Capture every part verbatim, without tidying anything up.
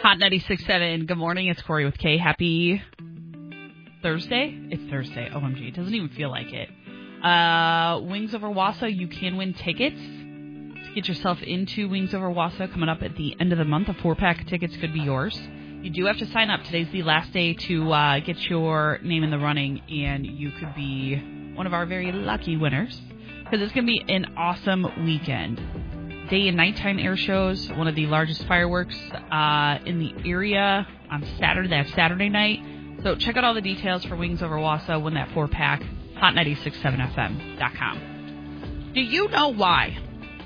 Hot ninety-six point seven. Good morning. It's Corey with Kay. Happy Thursday? It's Thursday. O M G. It doesn't even feel like it. Uh, Wings Over Wausau, you can win tickets to get yourself into Wings Over Wausau coming up at the end of the month. A four-pack of tickets could be yours. You do have to sign up. Today's the last day to uh, get your name in the running, and you could be one of our very lucky winners because it's going to be an awesome weekend. Day and nighttime air shows, one of the largest fireworks uh, in the area on Saturday. They have Saturday night. So check out all the details for Wings Over Wausau. Win that four-pack. hot ninety-six point seven F M dot com. Do you know why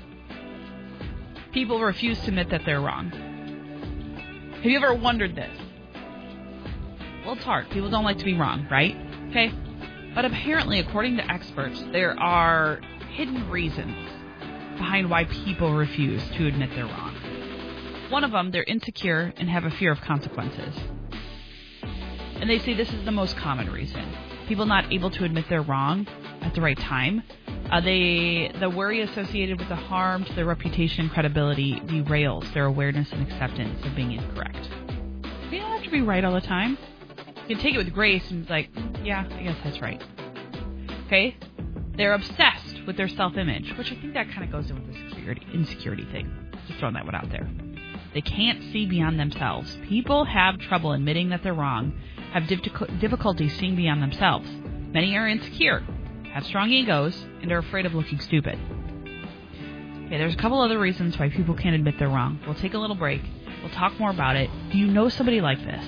people refuse to admit that they're wrong? Have you ever wondered this? Well, it's hard. People don't like to be wrong, right? Okay? But apparently, according to experts, there are hidden reasons behind why people refuse to admit they're wrong. One of them, they're insecure and have a fear of consequences. And they say this is the most common reason. People not able to admit they're wrong at the right time. Uh, they the worry associated with the harm to their reputation and credibility derails their awareness and acceptance of being incorrect. You don't have to be right all the time. You can take it with grace and be like, yeah, I guess that's right. Okay? They're obsessed with their self-image, which I think that kind of goes in with the security, insecurity thing. Just throwing that one out there. They can't see beyond themselves. People have trouble admitting that they're wrong, have difficulty seeing beyond themselves. Many are insecure, have strong egos, and are afraid of looking stupid. Okay, there's a couple other reasons why people can't admit they're wrong. We'll take a little break. We'll talk more about it. Do you know somebody like this?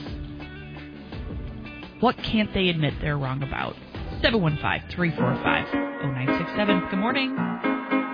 What can't they admit they're wrong about? seven one five, three four five, oh nine six seven. Good morning.